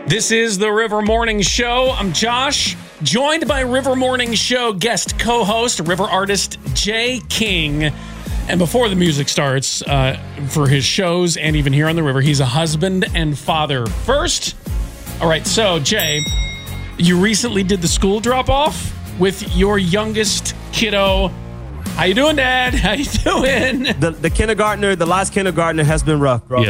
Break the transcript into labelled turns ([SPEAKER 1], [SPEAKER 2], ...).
[SPEAKER 1] This is the River Morning Show. I'm Josh, joined by River Morning Show guest co-host, river artist Jay King. And before the music starts, for his shows and even here on the river, he's a husband and father. First, all right, so Jay, you recently did the school drop-off with your youngest kiddo. How you doing, Dad? How you doing?
[SPEAKER 2] The last kindergartner has been rough, bro.
[SPEAKER 1] Yeah.